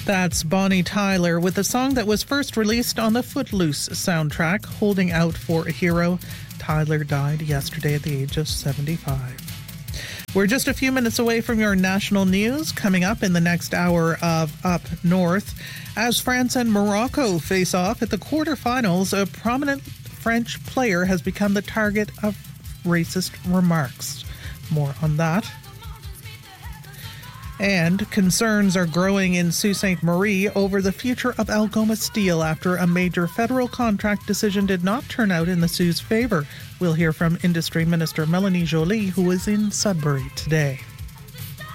That's Bonnie Tyler with a song that was first released on the Footloose soundtrack, Holding Out for a Hero. Tyler died yesterday at the age of 75. We're just a few minutes away from your national news. Coming up in the next hour of Up North, as France and Morocco face off at the quarterfinals, a prominent French player has become the target of racist remarks. More on that. And concerns are growing in Sault Ste. Marie over the future of Algoma Steel after a major federal contract decision did not turn out in the Sioux's favour. We'll hear from Industry Minister Melanie Joly, who is in Sudbury today.